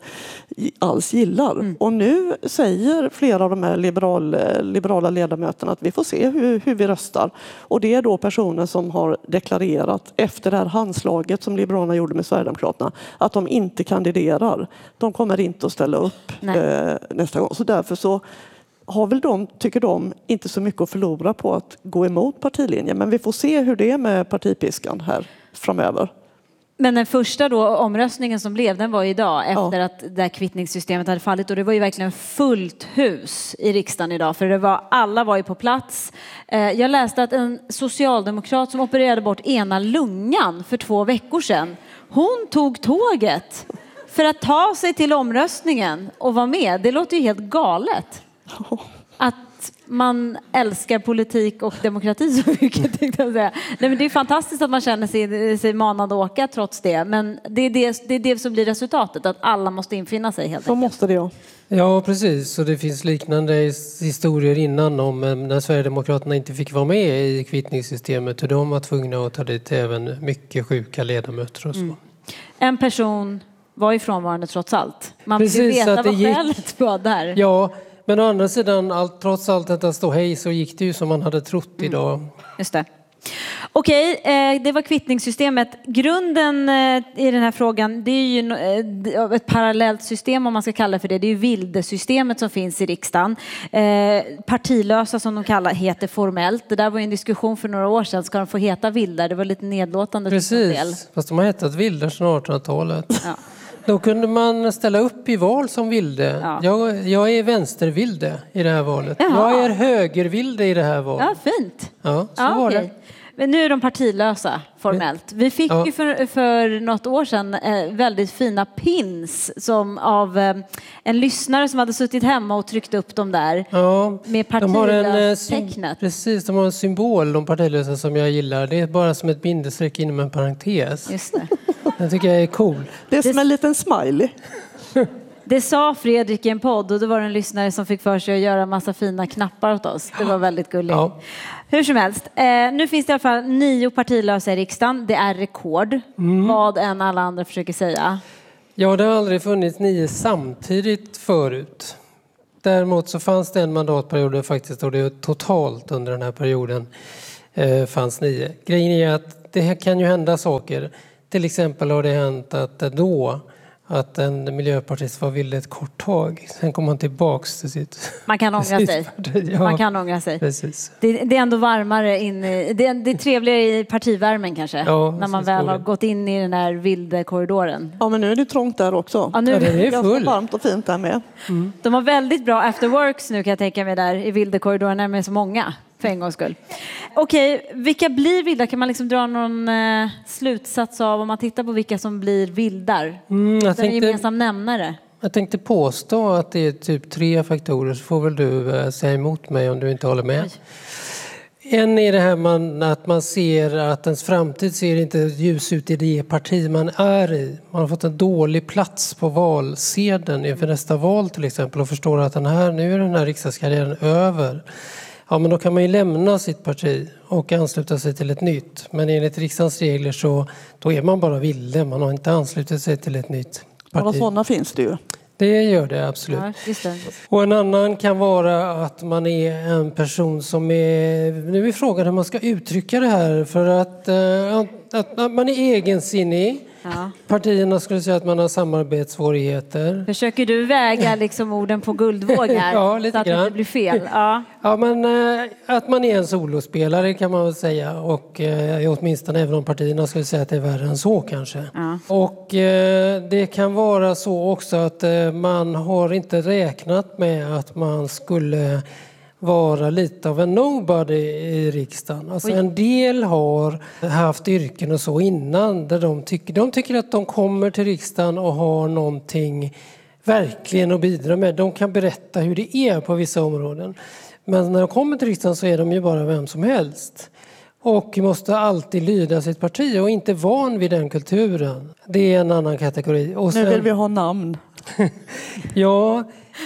alls gillar. Och nu säger flera av de här liberala ledamöterna att vi får se hur vi röstar. Och det är då personer som har deklarerat efter det här handslaget som Liberalerna gjorde med Sverigedemokraterna att de inte kandiderar. De kommer inte att ställa upp nästa gång. Så därför så har väl tycker de, inte så mycket att förlora på att gå emot partilinjen. Men vi får se hur det är med partipiskan här framöver. Men den första då omröstningen som blev, den var idag efter att det här kvittningssystemet hade fallit. Och det var ju verkligen fullt hus i riksdagen idag. För alla var ju på plats. Jag läste att en socialdemokrat som opererade bort ena lungan för 2 veckor sedan. Hon tog tåget för att ta sig till omröstningen och vara med. Det låter ju helt galet. Att man älskar politik och demokrati så mycket, tänkte jag säga. Nej, men det är fantastiskt att man känner sig manad att åka trots det. Men det är det som blir resultatet, att alla måste infinna sig helt enkelt. Så måste det, ja. Ja, precis. Och det finns liknande historier innan om när Sverigedemokraterna inte fick vara med i kvittningssystemet. Hur de var tvungna att ta dit även mycket sjuka ledamöter och så. En person var ifrånvarande trots allt. Man vill ju veta vad skälet var där. Ja, men å andra sidan, trots allt detta ståhej så gick det ju som man hade trott idag. Just det. Okej, det var kvittningssystemet. Grunden i den här frågan, det är ju ett parallellt system om man ska kalla det för det. Det är ju vildesystemet som finns i riksdagen. Partilösa som de heter formellt. Det där var ju en diskussion för några år sedan. Ska de få heta vildar? Det var lite nedlåtande. Precis, fast de har hetat vildar sedan 1800-talet. Ja. Då kunde man ställa upp i val som vilde. Ja. Jag är vänstervilde i det här valet. Jaha. Jag är högervilde i det här valet. Ja, fint. Ja, så var det. Men nu är de partilösa formellt. Vi fick ju för något år sedan väldigt fina pins som av en lyssnare som hade suttit hemma och tryckt upp dem där med partilös-tecknet. Precis, de har en symbol, de partilösa, som jag gillar. Det är bara som ett bindestreck inom en parentes. Just det. Jag tycker jag är cool. Det är som en liten smiley. Det sa Fredrik i en podd och det var en lyssnare som fick för sig att göra en massa fina knappar åt oss. Det var väldigt gulligt. Ja. Hur som helst, nu finns det i alla fall 9 partilösa i riksdagen. Det är rekord. Vad än alla andra försöker säga. Ja, det har aldrig funnits 9 samtidigt förut. Däremot så fanns det en mandatperiod faktiskt, och det totalt under den här perioden fanns 9. Grejen är att det här kan ju hända saker. Till exempel har det hänt att en miljöpartist var villig ett kort tag. Sen kom han tillbaks till sitt... Man kan ångra sig. Ja, man kan ångra sig. Precis. Det är ändå varmare det är trevligare i partivärmen kanske. Ja, när man väl har gått in i den här vilda korridoren. Ja, men nu är det trångt där också. Ja, nu är det ganska varmt och fint där med. De har väldigt bra afterworks nu, kan jag tänka mig, där i vilda korridoren när de är så många. För en gångs skull. Okej, vilka blir vildar? Kan man liksom dra någon slutsats av om man tittar på vilka som blir vildar? En gemensam nämnare. Jag tänkte påstå att det är typ 3 faktorer, så får väl du säga emot mig om du inte håller med. En är det här att man ser att ens framtid ser inte ljus ut i det parti man är i. Man har fått en dålig plats på valsedeln inför nästa val till exempel och förstår att nu är den här riksdagskarriären över. Ja, men då kan man ju lämna sitt parti och ansluta sig till ett nytt. Men enligt riksdagens regler så då är man bara vilde. Man har inte anslutit sig till ett nytt parti. Ja, sådana finns det ju. Det gör det, absolut. Ja, just det. Och en annan kan vara att man är en person som är... Nu är frågan hur man ska uttrycka det här. För att man är egensinnig. Ja. Partierna skulle säga att man har samarbetssvårigheter. Försöker du väga liksom orden på guldvåg här? Ja, lite så att grann. Det inte blir fel. Ja. Ja, men att man är en solospelare kan man väl säga. Och åtminstone även om partierna skulle säga att det är värre än så kanske. Ja. Och det kan vara så också att man har inte räknat med att man skulle vara lite av en nobody i riksdagen. Alltså en del har haft yrken och så innan där de tycker att de kommer till riksdagen och har någonting verkligen att bidra med. De kan berätta hur det är på vissa områden. Men när de kommer till riksdagen så är de ju bara vem som helst. Och måste alltid lyda sitt parti och inte van vid den kulturen. Det är en annan kategori. Och sen... Nu vill vi ha namn. Ja...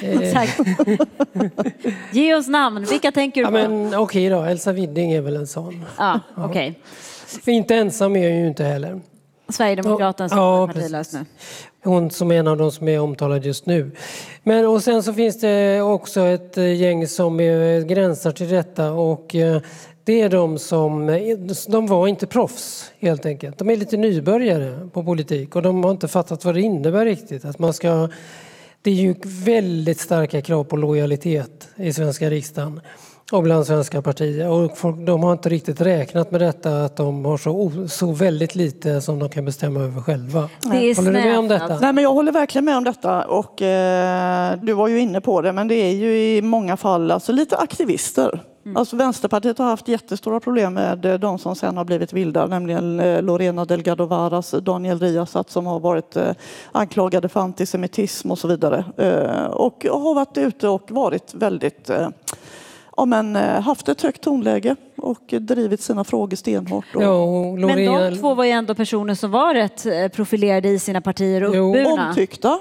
Ge oss namn. Vilka tänker du på? Men okej då, Elsa Widding är väl en sån. Ja, okej. Inte ensam är ju inte heller. Sverigedemokraterna som är partilös nu. Hon som är en av de som är omtalad just nu. Men och sen så finns det också ett gäng som gränsar till detta och det är de var inte proffs helt enkelt. De är lite nybörjare på politik och de har inte fattat vad det innebär riktigt. Att man ska... Det är ju väldigt starka krav på lojalitet i svenska riksdagen och bland svenska partier. Och de har inte riktigt räknat med detta att de har så väldigt lite som de kan bestämma över själva. Håller du med om detta? Nej, men jag håller verkligen med om detta och du var ju inne på det, men det är ju i många fall alltså lite aktivister. Alltså Vänsterpartiet har haft jättestora problem med de som sen har blivit vilda, nämligen Lorena Delgado Varas, Daniel Riazat som har varit anklagade för antisemitism och så vidare. Och har varit ute och varit väldigt, haft ett högt tonläge och drivit sina frågor stenhårt. Men de två var ju ändå personer som var rätt profilerade i sina partier och uppburna. Omtyckta.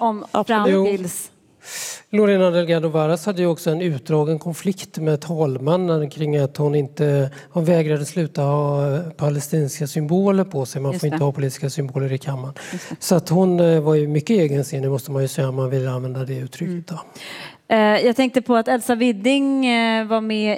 Lorena Delgado Varas hade ju också en utdragen konflikt med talmannen kring att hon vägrade sluta ha palestinska symboler på sig. Man får inte ha politiska symboler i kammaren. Så att hon var ju mycket egensinnig, måste man ju säga, om man vill använda det uttrycket. Jag tänkte på att Elsa Widding var med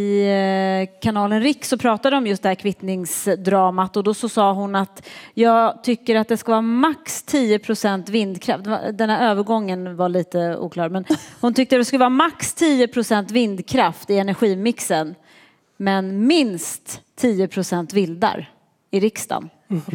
i kanalen Riks och pratade om just det här kvittningsdramat, och då så sa hon att jag tycker att det ska vara max 10% vindkraft. Den här övergången var lite oklar, men hon tyckte att det skulle vara max 10% vindkraft i energimixen, men minst 10% vildar i riksdagen.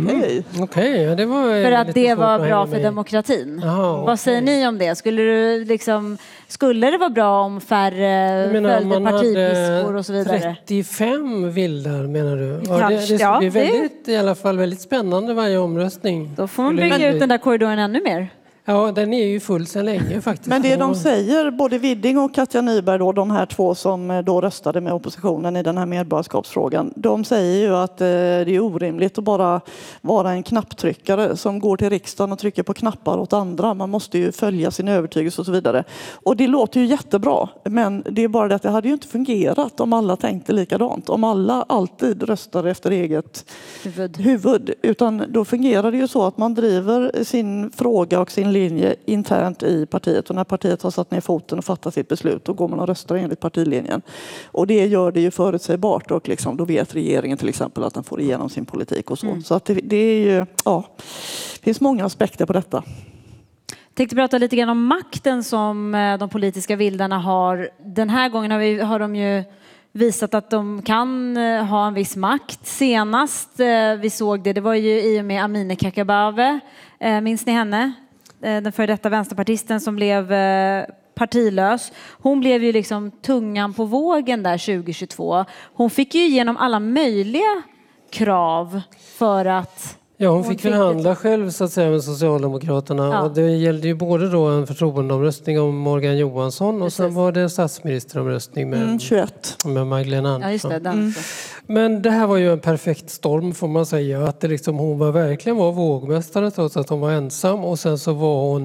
Okej, ja, det var för att det var bra för demokratin. Vad säger ni om det? Skulle det vara bra om färre följde partipiskor och så vidare? 35 vildar menar du? Det blir väldigt, i alla fall väldigt spännande varje omröstning. Då får man bygga ut den där korridoren ännu mer. Ja, den är ju full sedan länge faktiskt. Men det de säger, både Widding och Katja Nyberg, då, de här två som då röstade med oppositionen i den här medborgarskapsfrågan, de säger ju att det är orimligt att bara vara en knapptryckare som går till riksdagen och trycker på knappar åt andra. Man måste ju följa sin övertygelse och så vidare. Och det låter ju jättebra, men det är bara det att det hade ju inte fungerat om alla tänkte likadant. Om alla alltid röstar efter eget huvud. Utan då fungerar det ju så att man driver sin fråga och sin linje internt i partiet, och när partiet har satt ner foten och fattat sitt beslut, då går man och röstar enligt partilinjen. Och det gör det ju förutsägbart, och liksom, då vet regeringen till exempel att den får igenom sin politik och så. Så att det är ju, det finns många aspekter på detta. Jag tänkte prata lite grann om makten som de politiska vildarna har. Den här gången har de ju visat att de kan ha en viss makt. Senast vi såg det var ju i och med Amineh Kakabaveh. Minns ni henne? Den före detta vänsterpartisten som blev partilös. Hon blev ju liksom tungan på vågen där 2022. Hon fick ju igenom alla möjliga krav för att... Ja, hon fick förhandla själv så att säga med Socialdemokraterna. Ja. Och det gällde ju både då en förtroendeomröstning om Morgan Johansson och sen var det statsministeromröstning med, 21. med Magdalena Andersson. Ja, just det, Men det här var ju en perfekt storm får man säga. Att det liksom, hon verkligen var vågmästare trots att hon var ensam. Och sen så var hon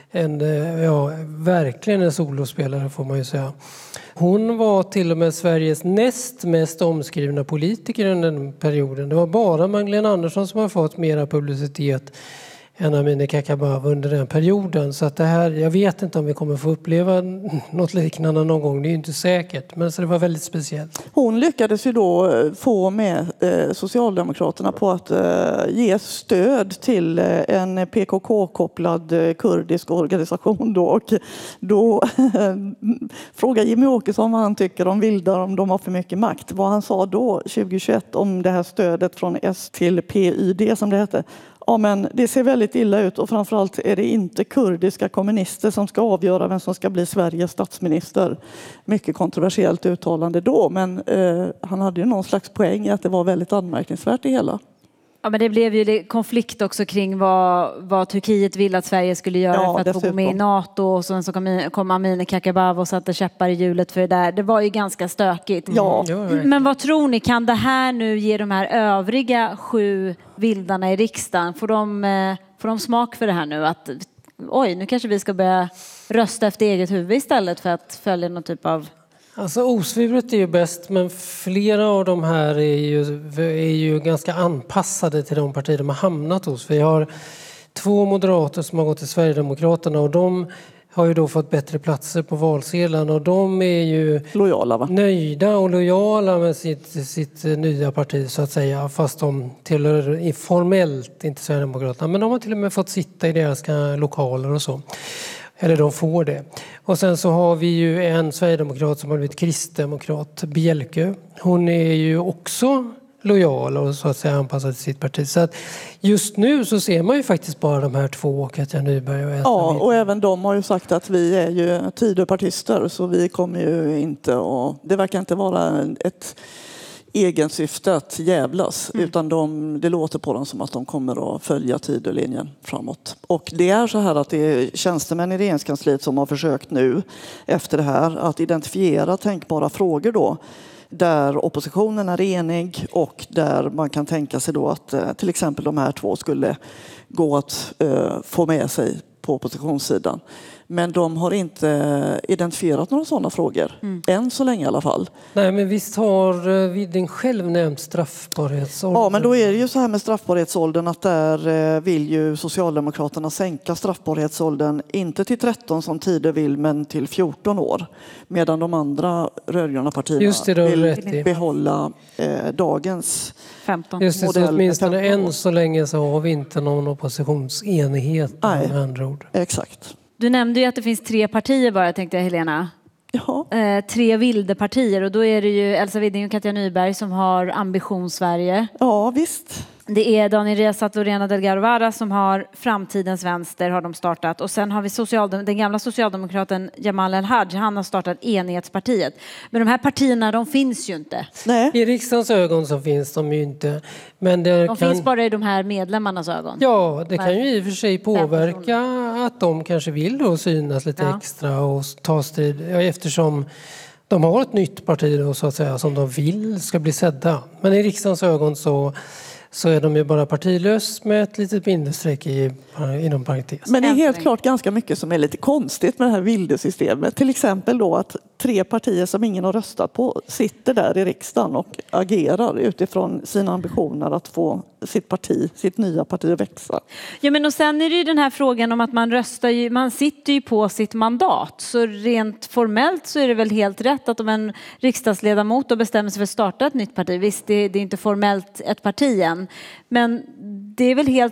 verkligen en solospelare får man ju säga. Hon var till och med Sveriges näst mest omskrivna politiker under den perioden. Det var bara Magdalena Andersson som har fått mera publicitet än Amineh Kakabaveh under den perioden. Så att det här, jag vet inte om vi kommer få uppleva något liknande någon gång. Det är ju inte säkert, men så det var väldigt speciellt. Hon lyckades ju då få med Socialdemokraterna på att ge stöd till en PKK-kopplad kurdisk organisation då. Och då frågar Jimmy Åkesson vad han tycker om vildar, om de har för mycket makt. Vad han sa då 2021 om det här stödet från S till PYD som det hette. Ja, men det ser väldigt illa ut, och framförallt är det inte kurdiska kommunister som ska avgöra vem som ska bli Sveriges statsminister. Mycket kontroversiellt uttalande då, men han hade ju någon slags poäng i att det var väldigt anmärkningsvärt det hela. Ja, men det blev ju konflikt också kring vad Turkiet ville att Sverige skulle göra för att få gå med i NATO, och sen så kom Amineh Kakabaveh och satte käppar i hjulet för det där. Det var ju ganska stökigt. Ja. Men vad tror ni, kan det här nu ge de här övriga 7 vildarna i riksdagen, får de smak för det här nu? Att nu kanske vi ska börja rösta efter eget huvud istället för att följa någon typ av... Alltså osvuret är ju bäst, men flera av de här är ju ganska anpassade till de partier de har hamnat hos. Vi har 2 moderater som har gått till Sverigedemokraterna, och de har ju då fått bättre platser på valsedlarna, och de är ju lojala, va? Nöjda och lojala med sitt nya parti så att säga, fast de tillhör formellt inte Sverigedemokraterna, men de har till och med fått sitta i deras lokaler och så. Eller de får det. Och sen så har vi ju en sverigedemokrat som har blivit kristdemokrat, Bjelke. Hon är ju också lojal och så att säga anpassad till sitt parti. Så att just nu så ser man ju faktiskt bara de här 2, Katja Nyberg och Elsa. Ja, och även de har ju sagt att vi är ju Tidöpartister, så vi kommer ju inte, och det verkar inte vara ett egensyfte att jävlas, utan det låter på dem som att de kommer att följa Tidölinjen framåt. Och det är så här att det är tjänstemän i regeringskansliet som har försökt nu efter det här att identifiera tänkbara frågor då, där oppositionen är enig och där man kan tänka sig då att till exempel de här 2 skulle gå att få med sig på oppositionssidan. Men de har inte identifierat några sådana frågor. Än så länge i alla fall. Nej, men visst har Widing själv nämnt straffbarhetsåldern? Ja, men då är det ju så här med straffbarhetsåldern att där vill ju Socialdemokraterna sänka straffbarhetsåldern inte till 13 som tidigare vill men till 14 år. Medan de andra rödgröna partierna vill behålla dagens 15. Just det, så åtminstone än så länge så har vi inte någon oppositionsenighet med andra ord. Exakt. Du nämnde ju att det finns 3 partier bara, tänkte jag, Helena. Ja. 3 vildepartier, och då är det ju Elsa Widing och Katja Nyberg som har Ambition Sverige. Ja, visst. Det är Daniel Riazat och Lorena Delgado Varas som har Framtidens vänster, har de startat. Och sen har vi den gamla socialdemokraten Jamal El-Haj, han har startat Enighetspartiet. Men de här partierna, de finns ju inte. Nej. I riksdagens ögon så finns de ju inte. Men de finns bara i de här medlemmarnas ögon. Ja, det kan ju i och för sig påverka att de kanske vill då synas lite extra och ta strid. Ja, eftersom de har ett nytt parti då, så att säga, som de vill ska bli sedda. Men i riksdagens ögon så är de ju bara partilös med ett litet bindestreck inom parentes. Men det är helt klart ganska mycket som är lite konstigt med det här vildesystemet. Till exempel då att 3 partier som ingen har röstat på sitter där i riksdagen och agerar utifrån sina ambitioner att få sitt nya parti att växa. Ja, men och sen är det ju den här frågan om att man sitter ju på sitt mandat. Så rent formellt så är det väl helt rätt att om en riksdagsledamot då bestämmer sig för att starta ett nytt parti. Visst, det är inte formellt ett parti än. Men det är väl helt